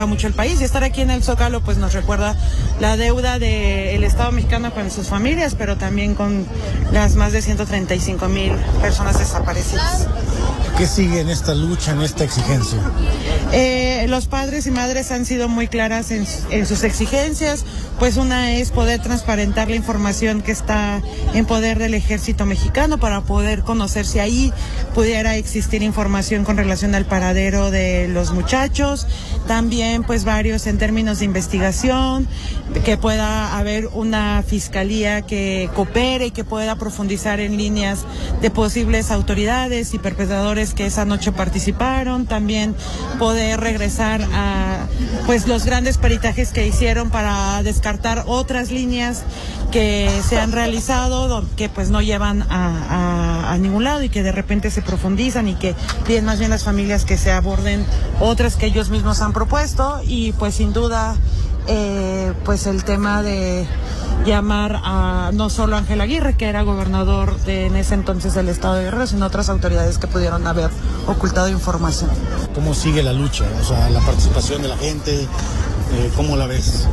mucho el país, y estar aquí en el Zócalo pues nos recuerda la deuda del Estado mexicano con sus familias, pero también con las más de 135,000 personas desaparecidas. ¿Qué sigue en esta lucha, en esta exigencia? Los padres y madres han sido muy claras en sus exigencias, pues una es poder transparentar la información que está en poder del ejército mexicano para poder conocer si ahí pudiera existir información con relación al paradero de los muchachos, también pues varios en términos de investigación, que pueda haber una fiscalía que coopere y que pueda profundizar en líneas de posibles autoridades y perpetradores que esa noche participaron, también poder regresar a pues los grandes peritajes que hicieron para descartar otras líneas que se han realizado que pues no llevan a ningún lado y que de repente se profundizan y que piden más bien las familias que se aborden otras que ellos mismos han propuesto, y pues sin duda pues el tema de llamar a no solo Ángel Aguirre, que era gobernador en ese entonces del estado de Guerrero, sino otras autoridades que pudieron haber ocultado información. ¿Cómo sigue la lucha? O sea, la participación de la gente, ¿cómo la ves?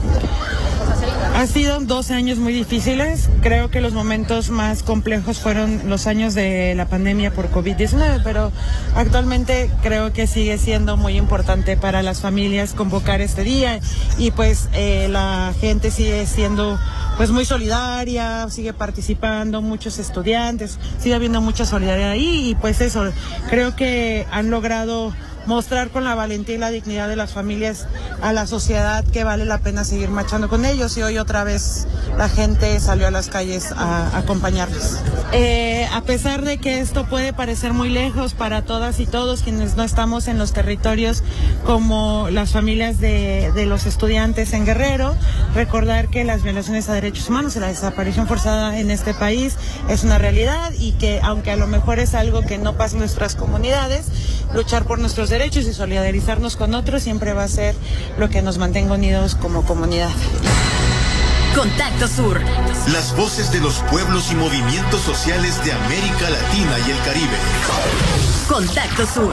Ha sido 12 años muy difíciles. Creo que los momentos más complejos fueron los años de la pandemia por COVID-19, pero actualmente creo que sigue siendo muy importante para las familias convocar este día, y pues la gente sigue siendo pues muy solidaria, sigue participando, muchos estudiantes, sigue habiendo mucha solidaridad ahí, y pues eso, creo que han logrado mostrar con la valentía y la dignidad de las familias a la sociedad que vale la pena seguir marchando con ellos, y hoy otra vez la gente salió a las calles a acompañarlos. A pesar de que esto puede parecer muy lejos para todas y todos quienes no estamos en los territorios como las familias de los estudiantes en Guerrero, recordar que las violaciones a derechos humanos y la desaparición forzada en este país es una realidad, y que aunque a lo mejor es algo que no pasa en nuestras comunidades, luchar por nuestros derechos y solidarizarnos con otros siempre va a ser lo que nos mantenga unidos como comunidad. Contacto Sur. Las voces de los pueblos y movimientos sociales de América Latina y el Caribe. Contacto Sur.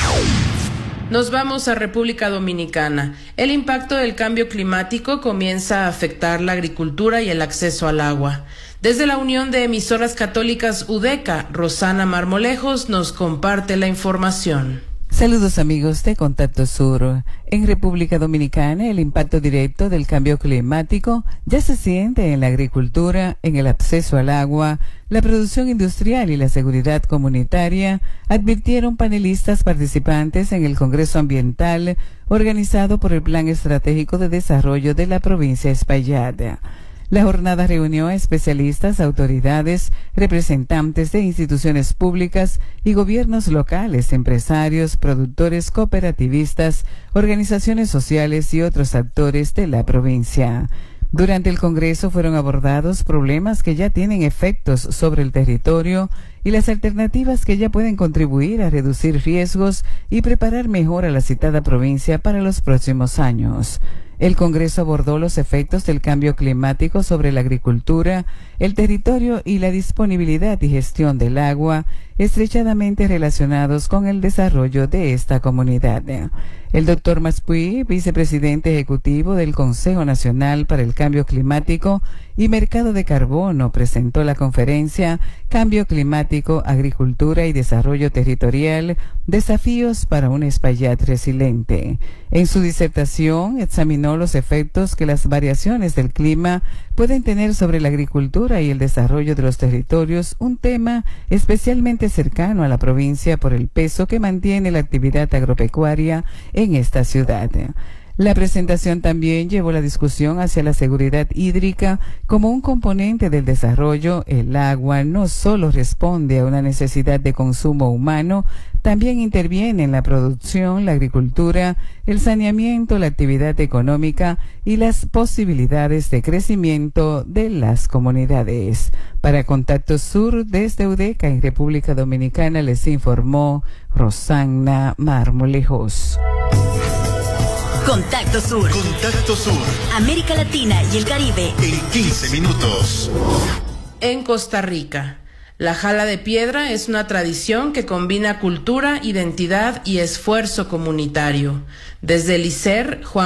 Nos vamos a República Dominicana. El impacto del cambio climático comienza a afectar la agricultura y el acceso al agua. Desde la Unión de Emisoras Católicas UDECA, Rosana Marmolejos nos comparte la información. Saludos amigos de Contacto Sur. En República Dominicana, el impacto directo del cambio climático ya se siente en la agricultura, en el acceso al agua, la producción industrial y la seguridad comunitaria, advirtieron panelistas participantes en el Congreso Ambiental organizado por el Plan Estratégico de Desarrollo de la provincia Espaillat. La jornada reunió a especialistas, autoridades, representantes de instituciones públicas y gobiernos locales, empresarios, productores, cooperativistas, organizaciones sociales y otros actores de la provincia. Durante el Congreso fueron abordados problemas que ya tienen efectos sobre el territorio y las alternativas que ya pueden contribuir a reducir riesgos y preparar mejor a la citada provincia para los próximos años. El Congreso abordó los efectos del cambio climático sobre la agricultura, el territorio y la disponibilidad y gestión del agua, estrechamente relacionados con el desarrollo de esta comunidad. El doctor Maspuy, vicepresidente ejecutivo del Consejo Nacional para el Cambio Climático y Mercado de Carbono, presentó la conferencia Cambio Climático, Agricultura y Desarrollo Territorial, Desafíos para un Espaillat Resiliente. En su disertación, examinó los efectos que las variaciones del clima pueden tener sobre la agricultura y el desarrollo de los territorios, un tema especialmente cercano a la provincia por el peso que mantiene la actividad agropecuaria en esta ciudad. La presentación también llevó la discusión hacia la seguridad hídrica como un componente del desarrollo. El agua no solo responde a una necesidad de consumo humano, también interviene en la producción, la agricultura, el saneamiento, la actividad económica y las posibilidades de crecimiento de las comunidades. Para Contacto Sur, desde UDECA en República Dominicana, les informó Rosana Marmolejos. Contacto Sur. Contacto Sur. América Latina y el Caribe. En 15 minutos. En Costa Rica, La jala de piedra es una tradición que combina cultura, identidad y esfuerzo comunitario. Desde el ICER, Juan